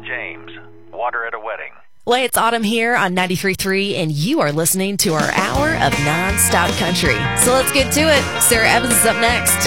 James, Water at a Wedding. Well, it's Autumn here on 93.3, and you are listening to our hour of non-stop country. So let's get to it. Sarah Evans is up next.